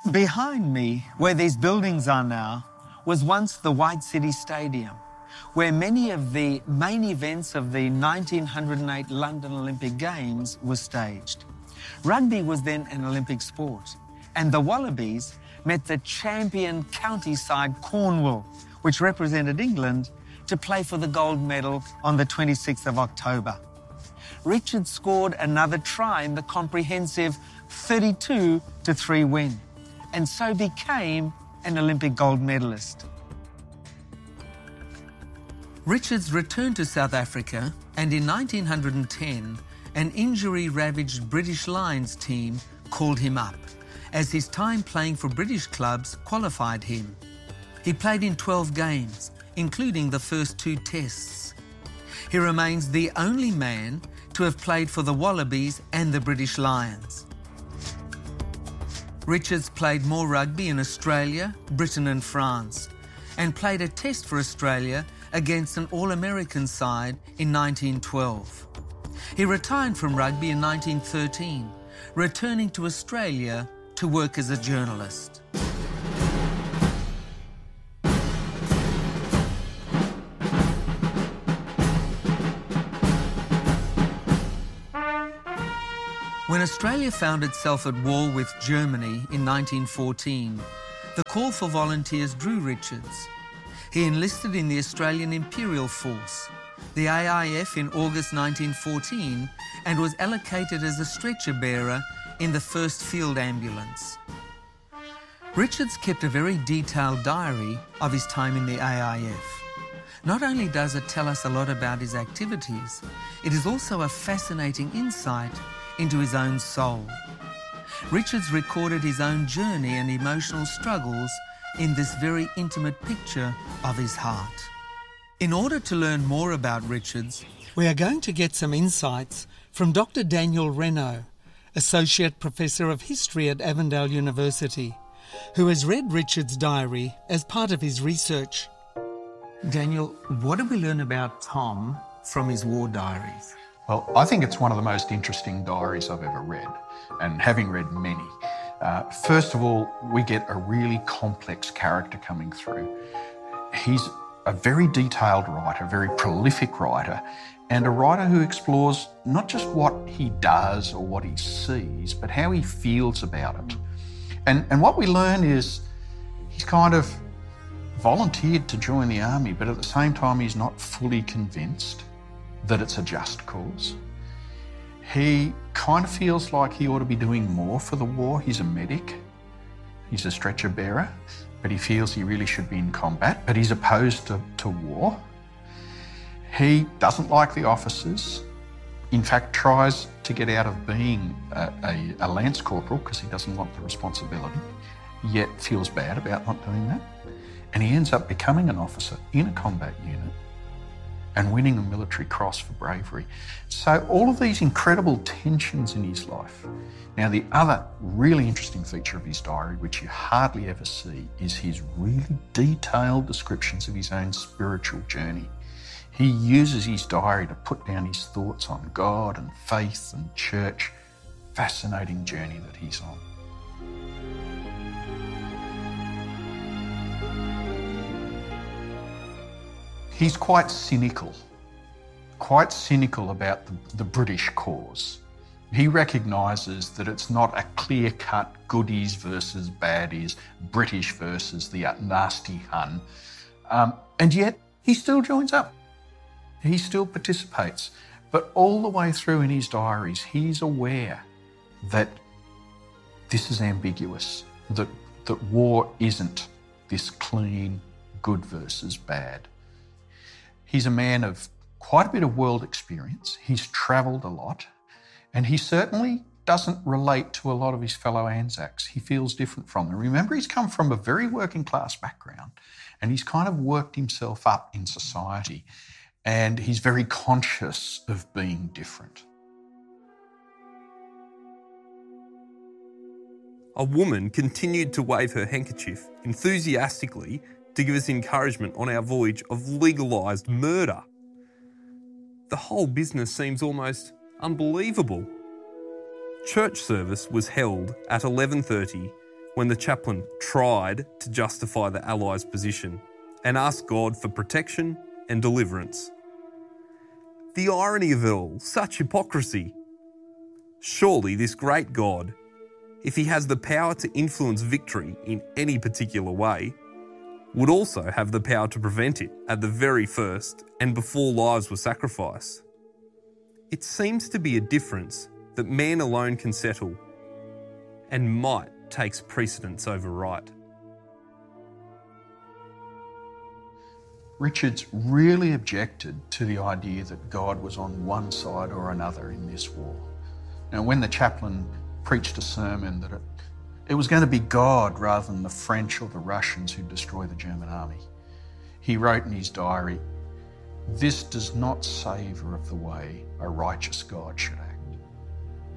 Behind me, where these buildings are now, was once the White City Stadium, where many of the main events of the 1908 London Olympic Games were staged. Rugby was then an Olympic sport, and the Wallabies met the champion county side Cornwall, which represented England, to play for the gold medal on the 26th of October. Richards scored another try in the comprehensive 32-3 win, and so became an Olympic gold medalist. Richards returned to South Africa, and in 1910, an injury-ravaged British Lions team called him up, as his time playing for British clubs qualified him. He played in 12 games, including the first 2 tests. He remains the only man to have played for the Wallabies and the British Lions. Richards played more rugby in Australia, Britain and France, and played a test for Australia against an All-American side in 1912. He retired from rugby in 1913, returning to Australia to work as a journalist. When Australia found itself at war with Germany in 1914, the call for volunteers drew Richards. He enlisted in the Australian Imperial Force, the AIF, in August 1914, and was allocated as a stretcher bearer in the 1st Field Ambulance. Richards kept a very detailed diary of his time in the AIF. Not only does it tell us a lot about his activities, it is also a fascinating insight into his own soul. Richards recorded his own journey and emotional struggles in this very intimate picture of his heart. In order to learn more about Richards, we are going to get some insights from Dr. Daniel Renaud, Associate Professor of History at Avondale University, who has read Richards' diary as part of his research. Daniel, what do we learn about Tom from his war diaries? Well, I think it's one of the most interesting diaries I've ever read, and having read many. First of all, we get a really complex character coming through. He's a very detailed writer, a very prolific writer, and a writer who explores not just what he does or what he sees, but how he feels about it. And what we learn is he's kind of volunteered to join the army, but at the same time he's not fully convinced that it's a just cause. He kind of feels like he ought to be doing more for the war. He's a medic, he's a stretcher bearer, but he feels he really should be in combat, but he's opposed to war. He doesn't like the officers, in fact tries to get out of being a lance corporal because he doesn't want the responsibility, yet feels bad about not doing that. And he ends up becoming an officer in a combat unit and winning a military cross for bravery. So all of these incredible tensions in his life. Now, the other really interesting feature of his diary, which you hardly ever see, is his really detailed descriptions of his own spiritual journey. He uses his diary to put down his thoughts on God and faith and church. Fascinating journey that he's on. He's quite cynical about the British cause. He recognises that it's not a clear-cut goodies versus baddies, British versus the nasty Hun, and yet he still joins up. He still participates. But all the way through in his diaries, he's aware that this is ambiguous, that war isn't this clean good versus bad. He's a man of quite a bit of world experience. He's travelled a lot, and he certainly doesn't relate to a lot of his fellow Anzacs. He feels different from them. Remember, he's come from a very working class background, and he's kind of worked himself up in society, and he's very conscious of being different. A woman continued to wave her handkerchief enthusiastically to give us encouragement on our voyage of legalised murder. The whole business seems almost unbelievable. Church service was held at 11:30 when the chaplain tried to justify the Allies' position and asked God for protection and deliverance. The irony of it all, such hypocrisy. Surely this great God, if he has the power to influence victory in any particular way, would also have the power to prevent it at the very first and before lives were sacrificed. It seems to be a difference that man alone can settle, and might takes precedence over right. Richards really objected to the idea that God was on one side or another in this war. Now, when the chaplain preached a sermon that it was going to be God rather than the French or the Russians who'd destroy the German army, he wrote in his diary, "This does not savour of the way a righteous God should act."